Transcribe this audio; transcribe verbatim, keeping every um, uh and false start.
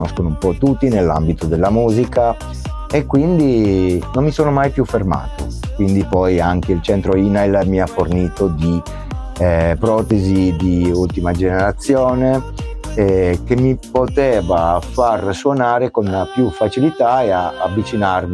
conoscono un po' tutti nell'ambito della musica, e quindi non mi sono mai più fermato. Quindi poi anche il centro I N A I L mi ha fornito di eh, protesi di ultima generazione eh, che mi poteva far suonare con più facilità e a, avvicinarmi